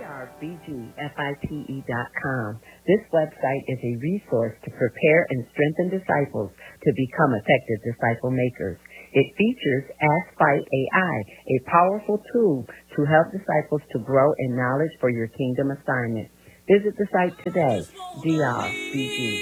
drbgfipe.com. This website is a resource to prepare and strengthen disciples to become effective disciple makers. It features Ask Fight AI, a powerful tool to help disciples to grow in knowledge for your kingdom assignment. Visit the site today, drbg